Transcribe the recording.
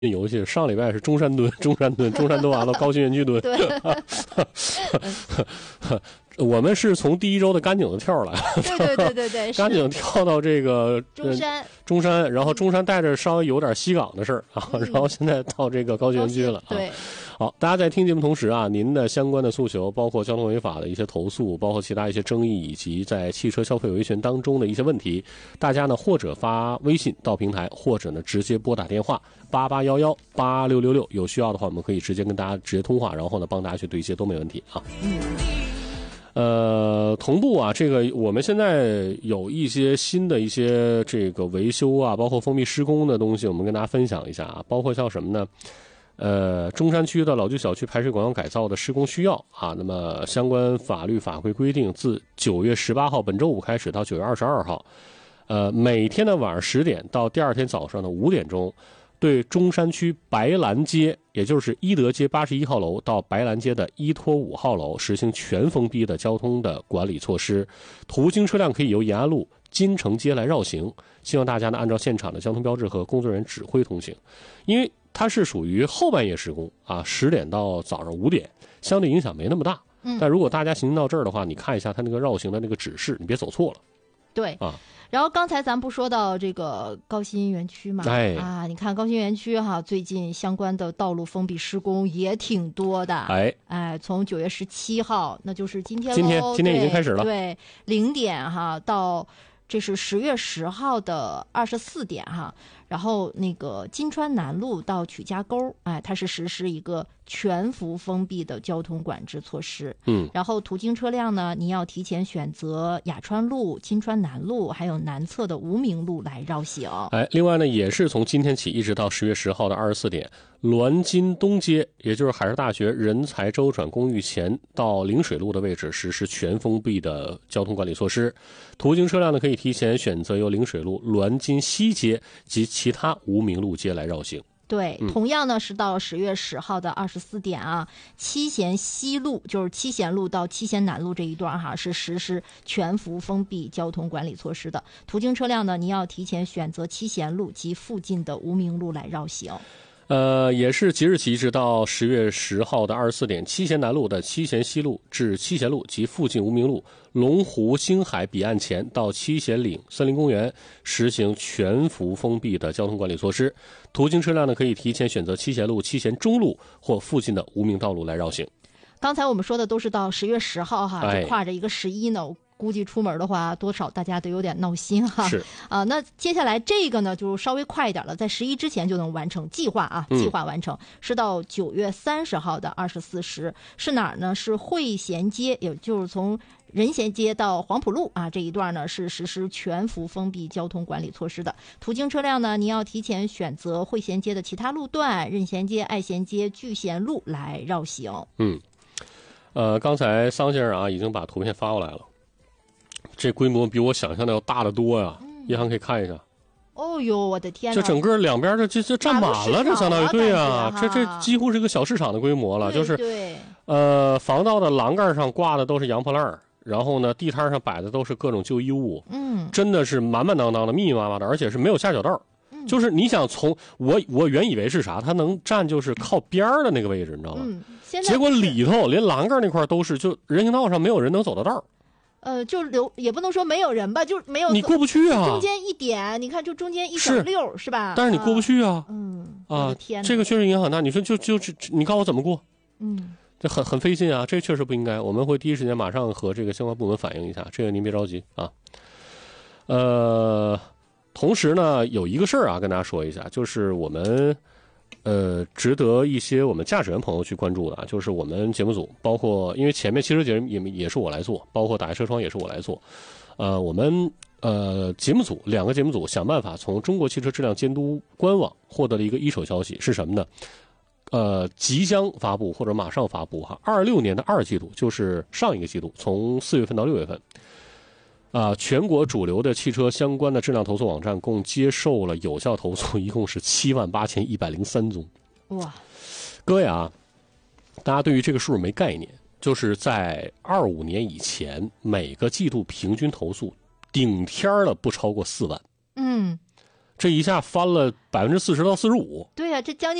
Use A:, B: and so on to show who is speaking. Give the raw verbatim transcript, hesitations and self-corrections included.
A: 游戏，上礼拜是中山蹲，中山蹲，中山蹲完了，高新园区蹲。
B: 对，
A: 我们是从第一周的甘井子跳来，
B: 对对对对对，
A: 甘井跳到这个
B: 中山、呃，
A: 中山，然后中山带着稍微有点西港的事儿啊，然后现在到这个高新园区了啊。
B: 对。
A: 好，大家在听节目同时啊，您的相关的诉求，包括交通违法的一些投诉，包括其他一些争议，以及在汽车消费维权当中的一些问题，大家呢或者发微信到平台，或者呢直接拨打电话八八幺幺八六六六，有需要的话，我们可以直接跟大家直接通话，然后呢帮大家去对接都没问题啊。嗯。呃，同步啊，这个我们现在有一些新的一些这个维修啊，包括封闭施工的东西，我们跟大家分享一下啊，包括像什么呢？呃，中山区的老旧小区排水管道改造的施工需要啊，那么相关法律法规规定，自九月十八号本周五开始到九月二十二号，呃，每天的晚上十点到第二天早上的五点钟，对中山区白兰街，也就是一德街八十一号楼到白兰街的一托五号楼实行全封闭的交通的管理措施，途经车辆可以由延安路、金城街来绕行，希望大家呢按照现场的交通标志和工作人员指挥通行，因为它是属于后半夜施工啊，十点到早上五点，相对影响没那么大。嗯，但如果大家行到这儿的话，你看一下它那个绕行的那个指示，你别走错了。
B: 对啊。然后刚才咱不说到这个高新园区嘛？
A: 哎
B: 啊，你看高新园区哈，最近相关的道路封闭施工也挺多的。
A: 哎
B: 哎，从九月十七号，那就是今天喽，
A: 今天今天已经开始了。
B: 对，零点哈到这是十月十号的二十四点哈。然后那个金川南路到曲家沟，哎，它是实施一个全幅封闭的交通管制措施。嗯，然后途经车辆呢，你要提前选择雅川路、金川南路，还有南侧的无名路来绕行。
A: 哎，另外呢，也是从今天起一直到十月十号的二十四点，滦金东街，也就是海事大学人才周转公寓前到临水路的位置实施全封闭的交通管理措施。途经车辆呢，可以提前选择由临水路、滦金西街及其他无名路街来绕行。
B: 对，同样呢是到十月十号的二十四点啊，七贤西路就是七贤路到七贤南路这一段哈，是实施全幅封闭交通管理措施的。途经车辆呢，你要提前选择七贤路及附近的无名路来绕行。
A: 呃，也是即日起一直到十月十号的二十四点，七贤南路的七贤西路至七贤路及附近无名路、龙湖星海彼岸前到七贤岭森林公园实行全幅封闭的交通管理措施。途经车辆呢，可以提前选择七贤路、七贤中路或附近的无名道路来绕行。
B: 刚才我们说的都是到十月十号哈，
A: 哎、
B: 就跨着一个十一呢。估计出门的话，多少大家都有点闹心哈。
A: 是
B: 啊，那接下来这个呢，就稍微快一点了，在十一之前就能完成计划啊，计划完成、嗯、是到九月三十号的二十四时，是哪儿呢？是汇贤街，也就是从仁贤街到黄埔路啊这一段呢，是实施全幅封闭交通管理措施的。途经车辆呢，你要提前选择汇贤街的其他路段，任贤街、爱贤街、聚贤路来绕行。
A: 嗯，呃，刚才桑先生啊已经把图片发过来了。这规模比我想象的要大得多呀！一涵可以看一下。
B: 哦呦，我的天哪！
A: 这整个两边这这这占满了，这相当于对呀，这这几乎是一个小市场的规模了。就是
B: 对，
A: 呃，防盗的栏杆上挂的都是洋破烂，然后呢，地摊上摆的都是各种旧衣物，嗯，真的是满满当当的、密密麻麻的，而且是没有下脚道。嗯、就是你想从我我原以为是啥，它能站就是靠边儿的那个位置，你知道吗？
B: 嗯，
A: 结果里头连栏杆那块都是，就人行道上没有人能走得道。
B: 呃，就留也不能说没有人吧，就没有
A: 你过不去啊。
B: 中间一点，你看就中间一小溜是吧？
A: 但是你过不去啊。
B: 嗯
A: 啊，
B: 天哪，
A: 这个确实影响很大。你说就就就你告诉我怎么过？
B: 嗯，
A: 这很很费劲啊，这确实不应该。我们会第一时间马上和这个相关部门反映一下，这个您别着急啊。呃，同时呢，有一个事儿啊，跟大家说一下，就是我们。呃，值得一些我们驾驶员朋友去关注的，就是我们节目组，包括因为前面汽车节目也也是我来做，包括打开车窗也是我来做。呃，我们呃节目组两个节目组想办法从中国汽车质量监督官网获得了一个一手消息，是什么呢？呃，即将发布或者马上发布哈，二六年的二季度，就是上一个季度，从四月份到六月份。啊，全国主流的汽车相关的质量投诉网站共接受了有效投诉，一共是七万八千一百零三宗。
B: 哇，
A: 各位啊，大家对于这个数没概念，就是在二五年以前，每个季度平均投诉顶天了不超过四万。
B: 嗯，
A: 这一下翻了百分之四十到四十五。
B: 对呀、啊，这将近。